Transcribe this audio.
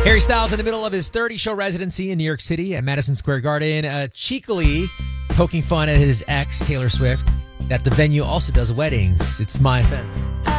Harry Styles in the middle of his 30-show residency in New York City at Madison Square Garden, cheekily poking fun at his ex, Taylor Swift, that the venue also does weddings. It's My FM.